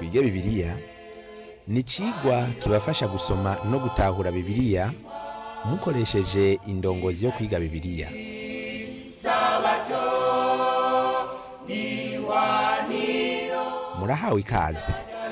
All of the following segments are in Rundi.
twige bibiliya ni icigwa kibafasha gusoma no gutahura bibiliya mukoresheje indongozi yo kwiga bibiliya. Murahawe ikaze.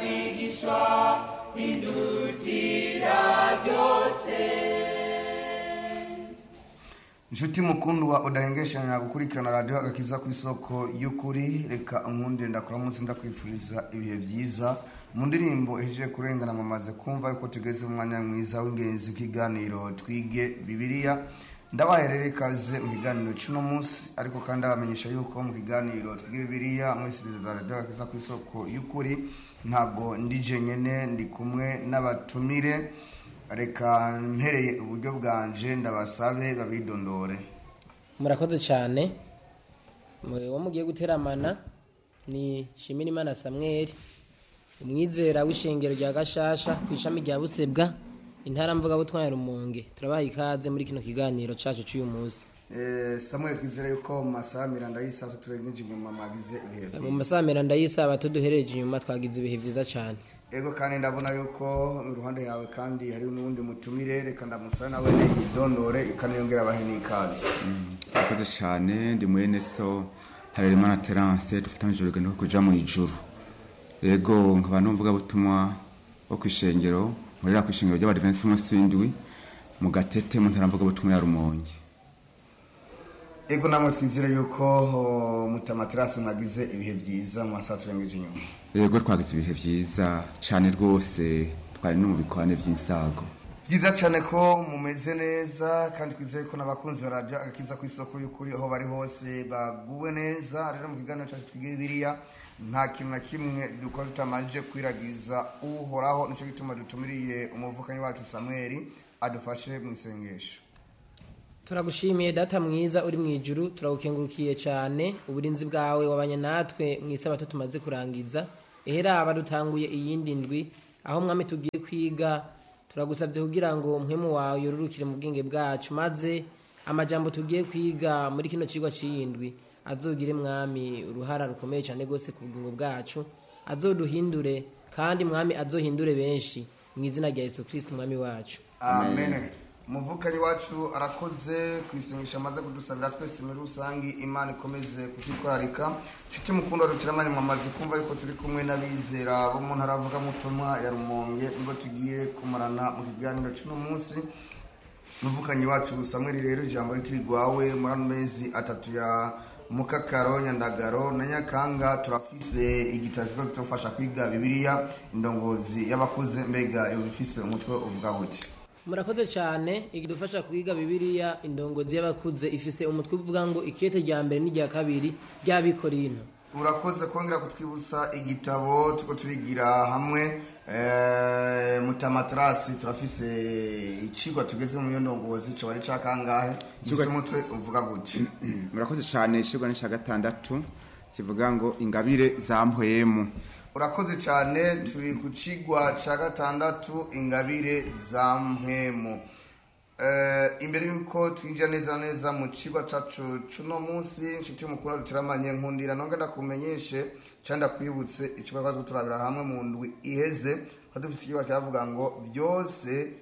Inshuti mukundwa udahengeshanya gukurikirana radio agakiza ku isoko y'ukuri, reka nkunde ndakora munsi ndakwifuriza ibihe byiza mu ndirimbo eje kurengana mamaze kumva yuko tugeze mu mwanya mwiza w'ingenzi kiganiro twige bibiliya. Ndabaherere kaze mu kiganiro cy'uno munsi, ariko kandi abamenyesha yuko mu kiganiro twige bibiliya muri siriza radio agakiza ku isoko y'ukuri ntago ndije nyene, ndi kumwe n'abatumire. Reka mpereye uburyo bwanje ndabasabe babidondore. Murakoze cyane. Wo mugiye guteramana ni Shimirimana Samuel, umwizera w'ishengero rya Gashasha kwishami rya Busebwa, intara mvuga butwanya Rumonge. Turabaha ikaze muri kino kiganiro cacu cy'uyu munsi. Samuel, twizera yuko mu masaha miranda y'isaba turengeje inyuma magize ibihe byiza. Mu masaha miranda y'isaba tuduhereje inyuma twagize ibihe byiza cyane. Ego kandi ndabona yuko mu ruhande yawe kandi hari n'undi mutumire, reka ndamusaba nawe yidondore ikaniyongera abahe n'ikaze. Murakoze cyane, ndi mwene so Harerimana Terence, dufatanyije urugendo rwo kuja mu ijuru. Ego nkaba numvuga butumwa wo kwishengero murira kwishengero ry'Abadventiste umunsi w'indwi mu Gatete mu ntara mvuga butumwa ya Rumonge. Ego namwe twizere yuko Mutamaterasi mwagize ibihe byiza mu masaha turengeje inyuma. Ego twagize ibihe byiza cyane rwose, twari no mu bikwane by'insago. Byiza cyane ko mumeze neza, kandi twizeye ko nabakunzi ba radio agakiza ku isoko y'ukuri aho bari hose baguwe neza. Rero mu kiganiro cyacu twige bibiliya nta kintu na kimwe dukora tutamanje kwiragiza uhoraho, nico gituma dutumiriye umuvukanyi wacu Samuel adufashe mu isengesho. Turagushimiye data mwiza uri mu ijuru, turagukengurukiye cyane uburinzi bwawe wabanye natwe mu isabato tumaze kurangiza. Ehera abadutanguye iyindi ndwi aho mwami tugiye kwiga, turagusabye kugira ngo mpwemu wawe yorurukire mu bwenge bwacu, maze amajambo tugiye kwiga muri kino cigwa c'iyindwi azogire mwami uruhara rukomeye cyane gose ku bugingo bwacu, azoduhindure kandi mwami azohindure benshi mu izina rya Yesu Kristo mwami wacu. Amen. Muvukanyi wacu arakoze kwisengesha amaze kudusabira twese muri rusangi. Imana ikomeze kutitwararika. Nshuti mukundwa dukiramanye mwamaze kumva yuko turi kumwe n'abizera bo mu ntara avuga mutumwa ya Rumonge, ngo tugiye kumarana mu kiganiro cy'uno munsi. Muvukanyi wacu Samuel, rero ijambo rikirigwawe muri amezi atatu ya Mukakaro, Nyandagaro na Nyakanga turafise igitabo cyofasha kwiga bibiliya indongozi y'abakuze. Mbega ubifise umutwe uvuga gute? Murakoze cyane. Igidufasha kwiga bibiliya indongozi y'abakuze ifise umutwe uvuga ngo ikete rya mbere n'irya kabiri ry'Abikorinto. Urakoze kongera kutwibutsa igitabo tuko turigira hamwe. Mutamaterasi turafise icigwa tugeze mu ndongozi cyo bari cakangahe gifise umutwe uvuga gute? Murakoze cyane. Icigwa ni 6 kivuga ngo ingabire za mpwemu. Urakoze cyane. Turi ku cigwa ca 6 ingabire za mpwemu. Imbere yuko twinjira neza mu cigwa cacu cuno munsi, nshuti mukuru dukiramanye nkundira nonga ndakumenyeshe cyanda kwibutse icigwa kwazo turabira hamwe mu ndwi iheze, dufise icigwa cyavuga ngo byose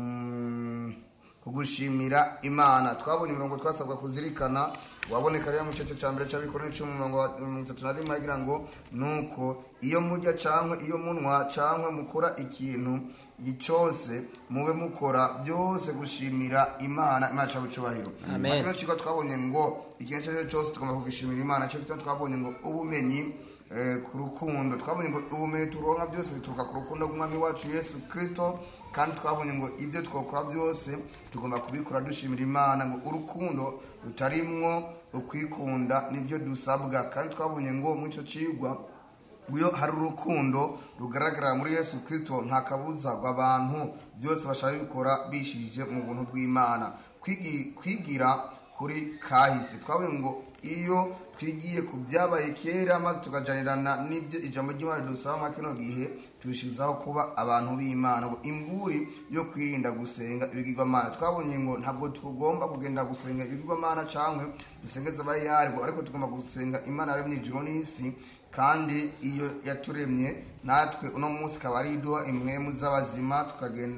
kugushimira Imana. Twabonye imirongo twasabwa kuzirikana, waboneka rero mu cyacu cya mbere cy'Abikorinto 10:31 agira ngo nuko iyo mujya cankwe iyo munwa cankwe mukora ikintu cyose mube mukora byose gushimira Imana. Imana cyabicubahiro. Amen. Cyo twabonye ngo ikintu cyose tugomba kugishimira Imana. Cyo twabonye ngo ubumenyi ku rukundo. Twabonye ngo ubumenyi turonka byose bituruka ku rukundo rw'Umwami wacu Yesu Kristo, kandi twabonye ngo ibyo twakora byose tugomba kubikora dushimira Imana, ngo urukundo rutarimwo ukwikunda nibyo dusabwa. Kandi twabonye ngo mu cyo cigwa iyo hari urukundo rugaragara muri Yesu Kristo, nta kabuza abantu byose bashaka bikora bishije mu buntu bw'Imana. Kwigira kuri kahise. Twabonye ngo iyo twigiye ku byabaye kera maze tukajanirana n'ibyo ijambo ry'Imana dusaba makino gihe, tubishizaho kuba abantu b'Imana, ngo imburi yo kwirinda gusenga ibigirwamana. Twabonye ngo ntabwo tugomba kugenda gusenga ibigirwamana cyangwa dusengeza abayarwo, ariko tugomba gusenga Imana ari mu ijuru n'isi, kandi iyo yaturemye natwe uno munsi ikaba ari iduha impwemu z'abazima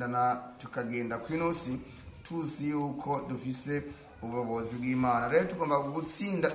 tukagenda ku inosi tuzi yuko dufise ubuyobozi bw'Imana. Rero tugomba gutsinda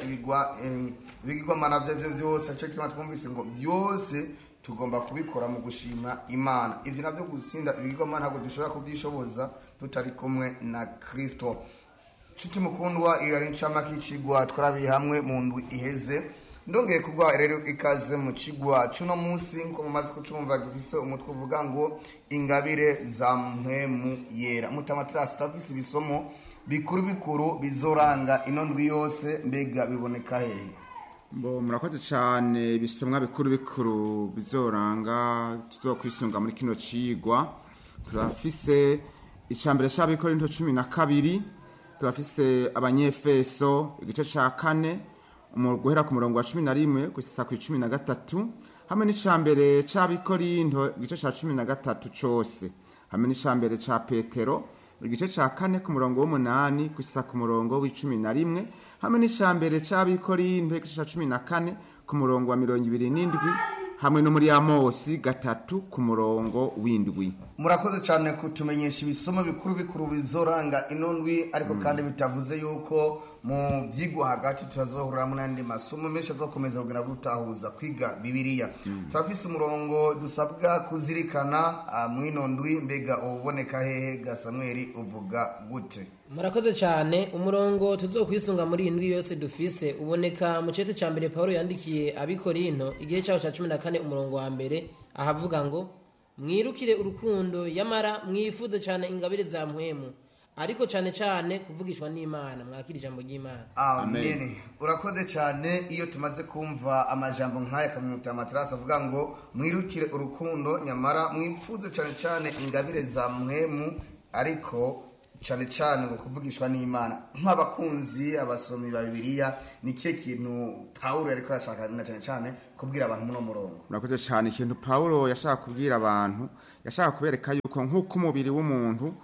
ibigirwamana byo byose. Cyo kimwe twumvise ngo byose tugomba kubikora mu gushima Imana. Ivyo navyo gutsinda ibigirwamana ntabwo dushobora kubyishoboza tutari kumwe na Kristo. Nshuti mukundwa, iyo ari incamake y'icigwa twarabiye hamwe mu ndwi iheze. Ndongeye kugwa rero ikaze mu cigwa cuno munsi nko mumaze kucumva gifise umutwe uvuga ngo ingabire za mpwemu yera. Mutamatirasi tafise ibisomo bikuru bizoranga ino ndwi yose, mbega biboneka hehe? Murakoze cyane. Ibisomwa bikuru bizoranga tuzokwisunga muri kino cigwa. Turafise icambere c'Abikorinto 12, turafise Abanyefeso igice ca 4 guhera ku murongo wa 11 gushika ku 13, hamwe n'icambere c'Abikorinto igice ca 13 cose, hamwe n'icambere ca Petero igice ca 4 ku murongo w'8 gushika ku murongo w'11, hamwe n'icambere c'Abikorinto igice ca 14 ku murongo wa 27, hamwe no muri Amosi 3 ku murongo w'7. Murakoze cyane kutumenyesha ibisomo bikuru bizoranga ino ndwi, ariko kandi bitavuze yuko mu byigwa hagati turazohura mu nandi masomo menshi azokomeza kugenda gutahuza kwiga Bibiliya. Turafise umurongo dusabwa kuzirikana mu ino ndwi, mbega uboneka hehe ga Samuel, uvuga gute? Murakoze cyane. Umurongo tuzokwisunga muri indwi yose dufise uboneka mu cete ca mbere Paulo yandikiye Abikorinto igihe cyaho ca 14 umurongo wa mbere, ahavuga ngo mwirukire urukundo, yamara mwifuze cyane ingabire za mpwemu, ariko cyane kuvugishwa n'Imana. Mwakira ijambo ry'Imana. Amen. Urakoze cyane. Iyo tumaze kumva amajambo nk'aya Kamutamatirasi avuga ngo mwirukire urukundo, nyamara mwifuze cyane ingabire za mpwemu, ariko cyane ngo kuvugishwa n'Imana. Nk'abakunzi abasomi ba Bibiliya, ni kihe kintu Paulo yariko arashaka na cyane kubwira abantu muno murongo? Murakoze cyane. Ikintu Paulo yashaka kubwira abantu, yashaka kubereka yuko nk'uko umubiri w'umuntu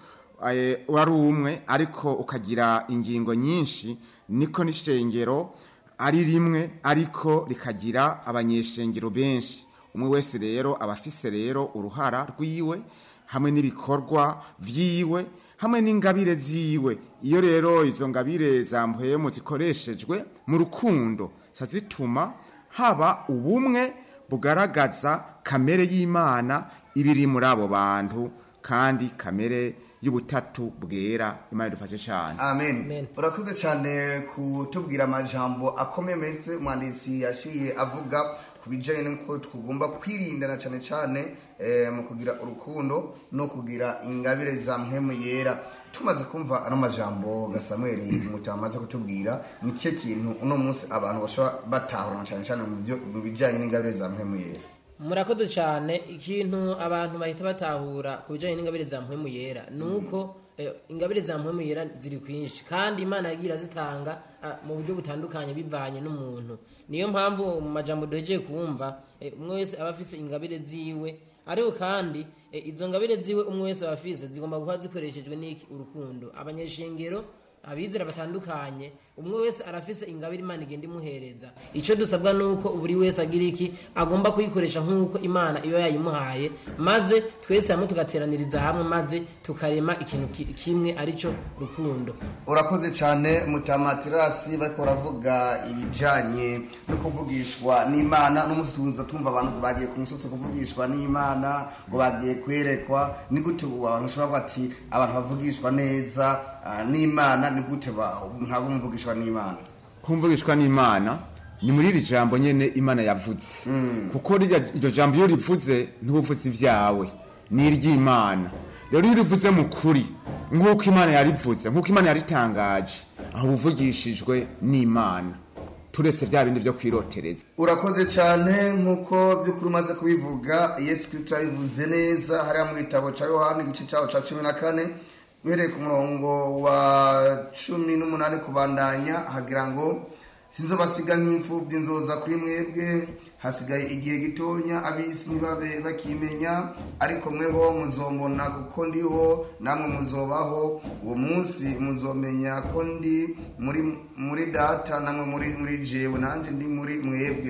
wari umwe ariko ukagira ingingo nyinshi, niko n'ishengero ari rimwe ariko rikagira abanyeshengero benshi. Umwe wese rero abafise rero uruhara rwiwe, hamwe n'ibikorwa vyiwe, hamwe n'ingabire ziwe. Iyo rero izo ngabire za mpwemu zikoreshejwe mu rukundo, zituma haba ubumwe bugaragaza kamere y'Imana ibiri muri abo bantu, kandi kamere y'ubutatu bwera. Imana idufashe cyane. Amen. Urakoze cyane kutubwira amajambo akomeye menshi umwanditsi yashiye avuga kubijanye n'uko tugomba kwirindana cyane mu kugira urukundo no kugira ingabire za mpwemu yera. Tumaze kumva ano majambo ga Samuel mutamaze kutubwira, ni cyo kintu uno munsi abantu bashobora batahura cyane mu bijanye n'ingabire za mpwemu yera? Murakoze cyane. Ikintu abantu bahita batahura ku bijanye n'ingabire za mpwemu yera nuko ingabire za mpwemu yera ziri kwinshi, kandi Imana yagira zitanga mu buryo butandukanye bivanye n'umuntu. Niyo mpamvu mu majambo duhejeje kumva umwe wese aba afise ingabire ziwe, ariko kandi izo ngabire ziwe umwe wese aba afise zigomba kuba zikoreshejwe n'iki? Urukundo. Abanyeshengero, abizera batandukanye, umwe wese arafise ingabire Imana igenda imuhereza. Icyo dusabwa nuko buri wese agira iki? Agomba kuyikoresha nk'uko Imana iyo yayimuhaye, maze twese hamwe tugateraniriza hamwe, maze tukarema ikintu kimwe, arico rukundo. Urakoze cyane Mutamatirasi. Bariko baravuga ibijanye no kuvugishwa n'Imana. N'umunsi tunza tumva abantu bagiye ku musozi kuvugishwa n'Imana, ngo bagiye kwerekwa. Ni gute abantu bashobora bati abantu bavugishwa neza n'Imana? Ni gute ntabo mvugishwa n'Imana? Kumvugishwa n'Imana ni muri iri jambo nyene Imana yavuze. Kuko iryo jambo iyo rivuze ntubuvuze ivyawe, ni iry'Imana. Rero iyo rivuze mu kuri nk'uko Imana yarivuze, nk'uko Imana yaritangaje, aho buvugishijwe n'Imana, turese vya bindi vyo kwirotereza. Urakoze cyane. Nk'uko by'ukuri umaze kubivuga, Yesu Kristo yabivuze neza hariya mu gitabo ca Yohana igice cyaho ca 14 uhereye ku murongo wa 18 kubandanya, hagira ngo sinzobasiga nk'imfubyi, nzoza kuri mwebwe, hasigaye igihe gitonya, abisi ntibabe bakimenya, ariko mweho muzombona kuko ndiho, namwe muzobaho. Uwo munsi muzomenya ko ndi muri data, namwe muri jewe, nanjye ndi muri mwebwe.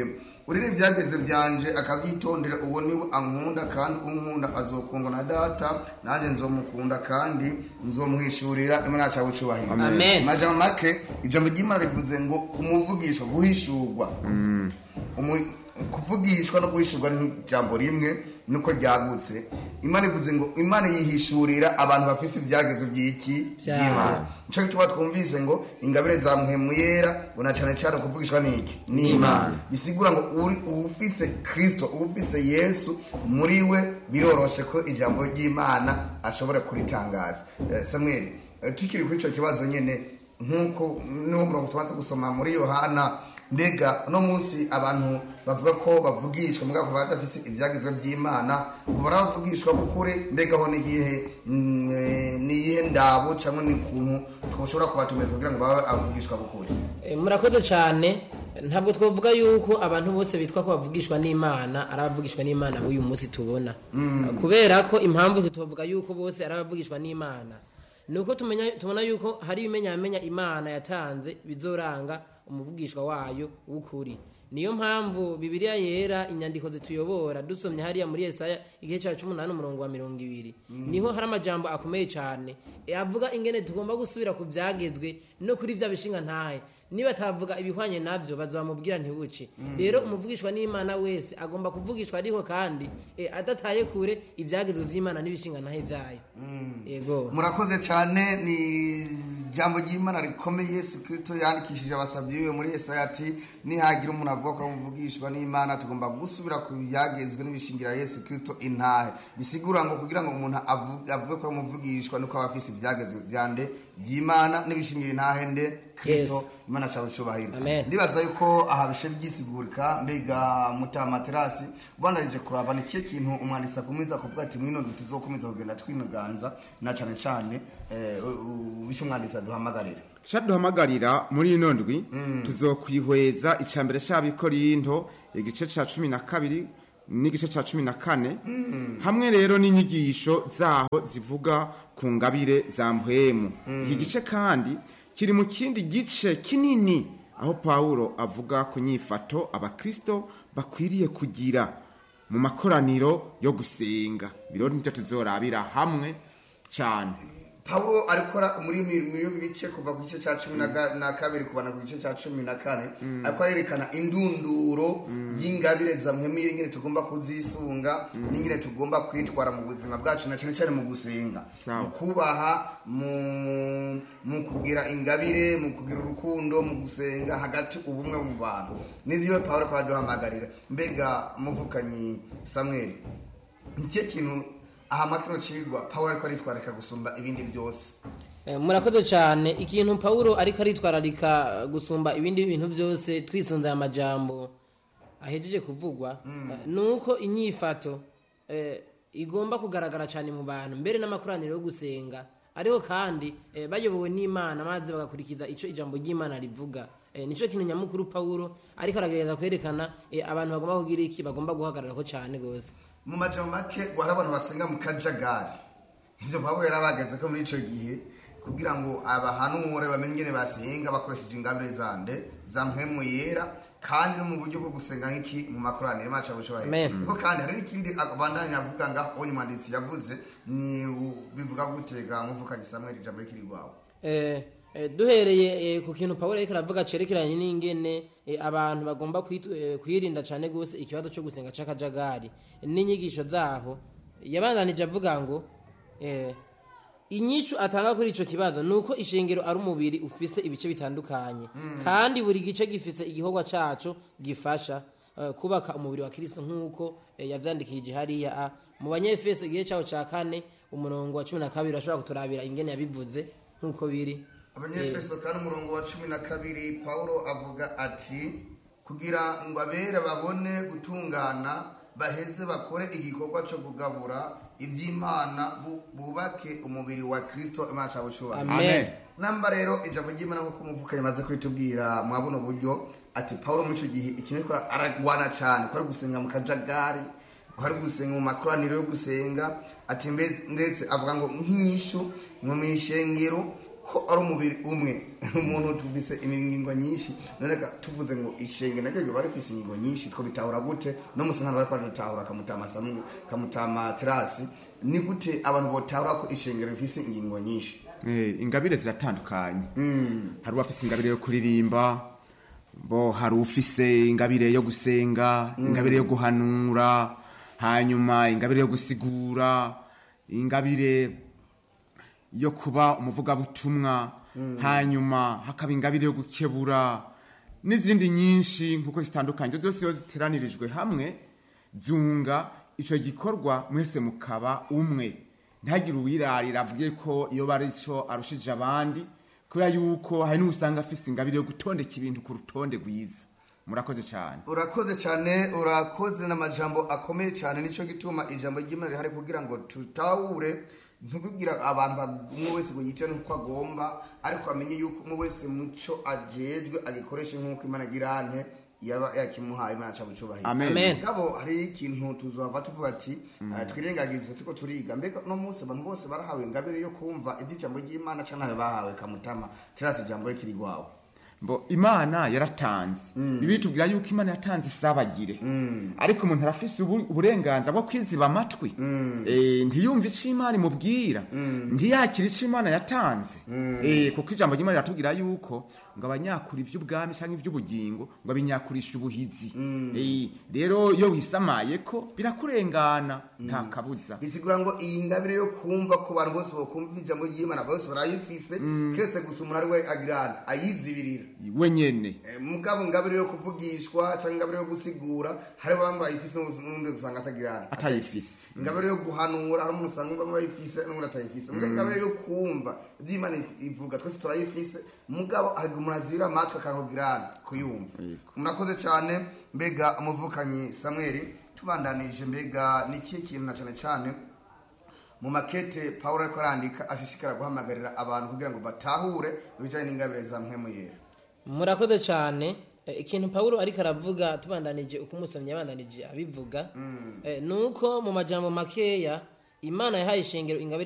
uri n'ibyageze byanje akabyitondera, uwo niwe ankunda, kandi unkunda azokundwa na data, nanjye nzomukunda kandi nzomwishurira. Imana cyawe cyubahiro. Amen. Majambo make ijambo ry'Imana rivuze ngo umuvugisho guhishurwa. Kuvugishwa no guhishurwa ni ijambo rimwe nuko ryagutse. Imana ivuze ngo Imana yihishurira abantu bafise ibyagezo by'iki by'Imana. Nico gituma twumvise ngo ingabire za Mpwemu Yera bona cyane cyane kuvugishwa n'iki n'Imana. Bisigura ngo uri ufise Kristo, ufise Yesu muri we, biroroshe ko ijambo ry'Imana ashobora kuritangaza. Samuel, tukiri kuri ico kibazo nyene, nkuko no murongo tubanza gusoma muri Yohana, mbega no munsi abantu bavuga ko bavugishwa muga ko badafise ibyagizo by'Imana, baravugishwa kukure, mbega ho niyihe ndabo cyangwa ni kuntu twoshobora kubatumeza kugira ngo babe avugishwa kukure? Murakoze cyane. Ntabwo twavuga yuko abantu bose bitwa ko bavugishwa n'Imana arabavugishwa n'Imana uyu munsi tubona, kubera ko impamvu tutovuga yuko bose arabavugishwa n'Imana nuko tubona yuko hari ibimenyamenya Imana yatanze bizoranga umuvugishwa wayo w'ukuri. Niyo mpamvu Bibiliya yera inyandiko zituyobora dusomye hariya muri Yesaya igihe cya 18 umurongo wa 20 niho hari amajambo akomeye cyane avuga ingene tugomba gusubira ku byagezwe no kuri bya bishinga ntahe. Niba tavuga ibihwanye navyo bazamubwira ntibuce. Rero umuvugishwa n'Imana wese agomba kuvugishwa ariho kandi adataye kure ibyagezwe by'Imana n'ibishinga ntahe byayo. Yego, murakoze cyane. Ni jambo ry'Imana rikomeye Yesu Kristo yandikishije abasabyi biwe muri Yesaya ati nihagira umuntu avuga ko umuvugishwa n'Imana tugomba gusubira ku byagezwe n'ibishingira Yesu Kristo intahe. Bisigura ngo kugira ngo umuntu avuge ko umuvugishwa nuko abafise ibyagezwe byande by'Imana n'ibishingira intahe nde Kristo. Imana cyawe cyubahiro. Ndibaza yuko aha bishe byisigurika. Mbega Mutama Terasi banarije kuraba ni kiye kintu umwanditsa kumiza kuvuga ati mwino tuzokomeza kugenda twinoganza na cyane cyane bicho umwanditsa duhamagarira duhamagarira muri ino ndwi tuzokwihweza icambere cy'Abikorinto igice ca 12 n'igice ca 14 hamwe rero n'inyigisho zaho zivuga ku ngabire za mpwemu. Iki gice kandi kiri mu kindi gice kinini aho Paulo avuga ku nyifato abakristo bakwiriye kugira mu makoraniro yo gusenga. Biro nicyo tuzorabira hamwe cyane. Paulo alikora muri iyo bice kuva ku gice cya 12 kubana ku gice cya 14 akwarerekana indunduro y'ingabire za Mpwemu y'ingene tugomba kuzisunga n'ingene tugomba kwitwara mu buzima bwacu na cyane cyane mu gusenga, mu kubaha, mu kugira ingabire, mu kugira urukundo, mu gusenga hagati ubumwe mu bantu. Nivyo Paulo kwaduhamagarira. Mbega muvukanyi Samuel, nicyo kintu aha makino cigwa Paulo ariko aritwarika gusumba ibindi byose? Murakoze cyane. Ikintu Paulo ariko aritwararika gusumba ibindi bintu byose twisunza amajambo ahejeje kuvugwa nuko inyifato igomba kugaragara cyane mu bantu mbere n'amakoraniro yo gusenga ariho kandi bayobowe n'Imana maze bagakurikiza ico ijambo ry'Imana rivuga. Nico kintu nyamukuru Paulo ariko aragereza kwerekana abantu bagomba kugira iki, bagomba guhagarara ko cyane gose. Mu majambo make gwara abantu basenga mu kajagari. Ivyo Paulo yarabageze ko muri ico gihe kugira ngo abahanure bamenye ingene basenga bakoresheje ingabire zande za Mpwemu Yera kandi no mu buryo bwo gusenga nk'iki mu makoraniro macha bushobaye. Kuko kandi hari n'ikindi abandanya avuga ngaho onye mwanditsi yavuze ni bivuga gutega muvukanye Samuel ijambo rikiri gwawe. Duhereye ku kintu Paulo ariko aravuga cerekeranye n'ingene abantu bagomba kwirinda cyane gose ikibazo cyo gusenga c'akajagari n'inyigisho zaho, yabandanije avuga ngo inyishu atanga kuri ico kibazo nuko ishengero ari umubiri ufise ibice bitandukanye kandi buri gice gifise igihogwa caco gifasha kubaka umubiri wa Kristo nkuko yavyandikije hariya mu Banyefeso igihe cyawo ca 4 umurongo wa 12 ashobora kuturabira ingene yabivuze nkuko biri. Abanyefeso kandi umurongo wa 12 Paulo avuga ati kugira ngo abera babone gutungana baheze bakore igikorwa cyo kugabura ivy'Imana bubake umubiri wa Kristo. Imana cyabushuba. Amen. Namba rero ijambo ry'Imana nko kumuvukanye maze kwitubwira mwabuno buryo ati Paulo mu cyo gihe ikintu ko aragwana cyane ko ari gusenga mu kajagari, ko ari gusenga mu makoraniro yo gusenga ati ndetse avuga ngo nk'inyishu mu mishengero ko ari umubiri umwe umuntu tuvise imiringo nyinshi none tuvuze ngo ishenge naryo ryo bari fise ingingo nyinshi two bitahura gute no musana bari kwa dutahura kamutama samu kamutama terasi ni gute abantu botahura ko ishenge rifise ingingo nyinshi ingabire ziratandukanye hari uwafise ingabire yo kuririmba bo hari ufise ingabire yo gusenga ingabire yo guhanura hanyuma ingabire yo gusigura ingabire yo kuba umuvugabutumwa hanyuma hakaba ingabire yo gukebura n'izindi nyinshi nkuko zitandukanye zose iyo ziteranirijwe hamwe zunga ico gikorwa mwese mukaba umwe ntagire uwirarira avuge ko iyo bari ico arushije abandi kubera yuko hari n'usanga afise ingabire yo gutondeka ibintu ku rutonde rwiza. Murakoze cyane. Urakoze cyane, urakoze n'amajambo akomeye cyane, nico gituma ijambo ry'Imana rihari kugira ngo tutahure ntukugira abantu umwe wese ngo yice nuko agomba, ariko amenye yuko umwe wese muco ajejwe agikoresha nk'uko Imana girante yaba yakimuhaye Imana cabucubahira. Amen. Ngabo hari ikintu tuzova tuvuga ati twirengagize tuko turiga mbega no munsi abantu bose barahawe ingabire yo kumva iby'ijambo ry'Imana cyane bahawe kamutama terasi ijambo rikiri gwawe. Mbo Imana yaratanze bibi tubwira yuko Imana yatanze isabagire ariko umuntu arafise uburenganza bwo kwiziba amatwi ntiyumva ico Imana imubwira ntiyakira ico Imana yatanze kuko ijambo ry'Imana riratubwira yuko ngo abanyakura ivy'ubwami canke ivy'ubugingo ngo abinyakurisha ubuhizi rero iyo wisamaye ko birakurengana nta kabuza. Bisigura ngo iyi ngabire yo kumva ko abantu bose bokumva ijambo ry'Imana bose barayifise kiretse gusa umuntu ari we agirana ayizibirira wenyene mugabo ngabire yo kuvugishwa cyangwa ngabire yo gusigura hari bamwe bayifise n'undi usanga atagirana atayifise ngabire yo guhanura hari umuntu usanga bamwe bayifise n'undi atayifise mugabo ngabire yo kumva Imana ivuga twese turayifise mugabo hari umuntu azira amatwi akangirana kuyumva. Murakoze cyane mbega umuvukanyi Samuel tubandanije mbega niki kintu na cyane mu makete Paulo ariko arandika ashishikara guhamagarira abantu kugira ngo batahure ibijanye n'ingabire za mpemu yera. Murakoze cyane ikintu Paulo ariko aravuga tubandanije uko umusomyi yabandanije abivuga nuko mu majambo makeya Imana yahaye ishengero ingabire